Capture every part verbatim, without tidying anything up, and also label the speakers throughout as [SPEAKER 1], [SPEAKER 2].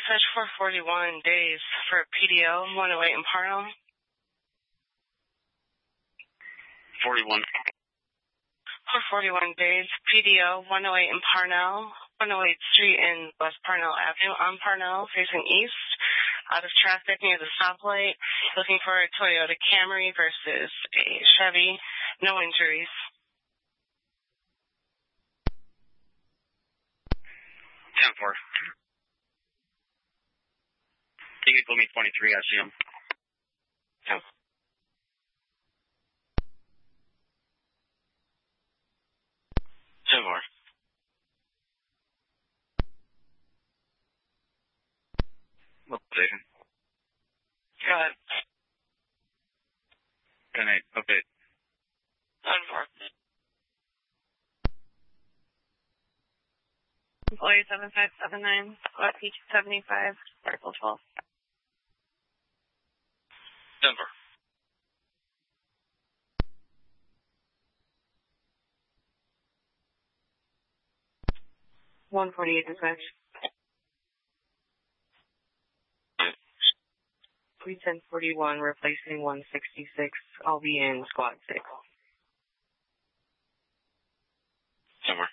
[SPEAKER 1] Dispatch four forty-one days for P D O one oh eight in Parnell.
[SPEAKER 2] forty-one.
[SPEAKER 1] four forty-one days, P D O one oh eight in Parnell, one oh eighth Street in West Parnell Avenue on Parnell, facing east, out of traffic near the stoplight, looking for a Toyota Camry versus a Chevy. No injuries.
[SPEAKER 2] ten four. You can put me twenty-three, I see him.
[SPEAKER 1] Yeah.
[SPEAKER 2] ten four. What station?
[SPEAKER 1] Go ahead.
[SPEAKER 2] ten eight, update.
[SPEAKER 1] ten four.
[SPEAKER 3] Employee seven five seven nine, squad P two seventy-five, Circle twelve.
[SPEAKER 2] Denver.
[SPEAKER 1] one forty-eight dispatch. three ten forty-one, replacing one sixty-six. I'll be in squad six.
[SPEAKER 2] Denver.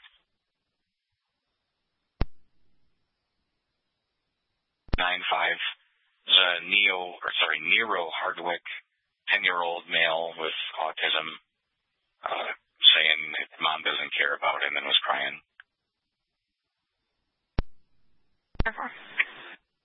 [SPEAKER 2] nine five. There's a Neo, or sorry, Nero Hardwick, ten-year-old male with autism, uh, saying his mom doesn't care about him and was crying.
[SPEAKER 3] Therefore.